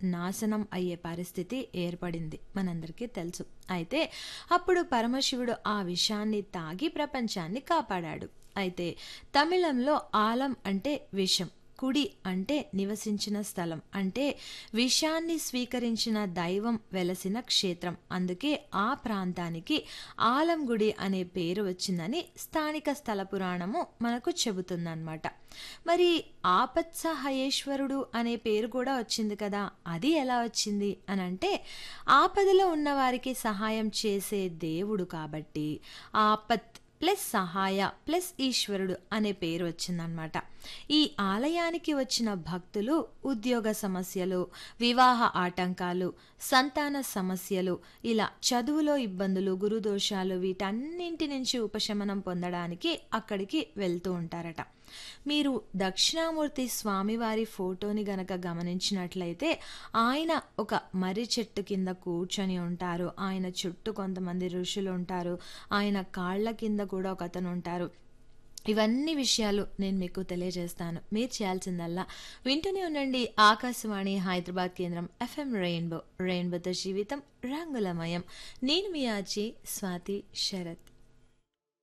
నాశనం అయ్యే పరిస్థితి ఏర్పడింది మనందరికీ తెలుసు. అయితే అప్పుడు పరమశివుడు ఆ విషాన్ని తాగి ప్రపంచాన్ని కాపాడాడు. అయితే తమిళంలో ఆలం అంటే విషం, కుడి అంటే నివసించిన స్థలం, అంటే విషాన్ని స్వీకరించిన దైవం వెలసిన క్షేత్రం. అందుకే ఆ ప్రాంతానికి ఆలంగుడి అనే పేరు వచ్చిందని స్థానిక స్థల పురాణము మనకు చెబుతుందన్నమాట. మరి ఆపత్సహయేశ్వరుడు అనే పేరు కూడా వచ్చింది కదా, అది ఎలా వచ్చింది అని అంటే, ఆపదలో ఉన్న వారికి సహాయం చేసే దేవుడు కాబట్టి ఆపత్ ప్లస్ సహాయ ప్లస్ ఈశ్వరుడు అనే పేరు వచ్చిందనమాట. ఈ ఆలయానికి వచ్చిన భక్తులు ఉద్యోగ సమస్యలు, వివాహ ఆటంకాలు, సంతాన సమస్యలు, ఇలా చదువులో ఇబ్బందులు, గురుదోషాలు, వీటన్నింటి నుంచి ఉపశమనం పొందడానికి అక్కడికి వెళ్తూ ఉంటారట. మీరు దక్షిణామూర్తి స్వామివారి ఫోటోని గనక గమనించినట్లయితే ఆయన ఒక మర్రి చెట్టు కింద కూర్చొని ఉంటారు. ఆయన చుట్టూ కొంతమంది ఋషులు ఉంటారు. ఆయన కాళ్ళ కింద కూడా ఒకతను ఉంటారు. ఇవన్నీ విషయాలు నేను మీకు తెలియజేస్తాను. మీరు చేయాల్సిందల్లా వింటూనే ఉండండి ఆకాశవాణి హైదరాబాద్ కేంద్రం ఎఫ్ఎం రెయిన్బో. రెయిన్బోతో జీవితం రంగులమయం. నేను మీ ఆచి స్వాతి శరత్.